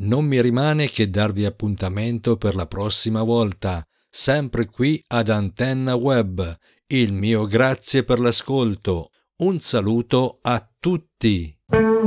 non mi rimane che darvi appuntamento per la prossima volta, sempre qui ad Antenna Web. Il mio grazie per l'ascolto. Un saluto a tutti.